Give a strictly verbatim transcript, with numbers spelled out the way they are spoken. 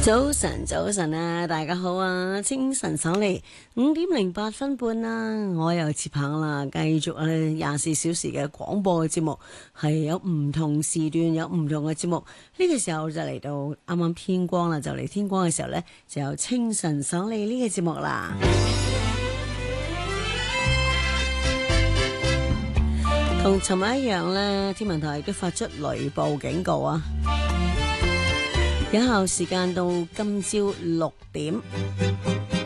早晨，早晨啊，大家好啊！清晨爽利，五點零八分半啦，我又接棒啦，繼續咧廿四小時嘅廣播嘅節目，係有唔同時段有唔同嘅節目。呢個時候就嚟到啱啱天光啦，就嚟天光嘅時候呢，就有清晨爽利呢個節目啦。同尋日一樣呢，天文台都發出雷暴警告啊！有效時間到今朝六點。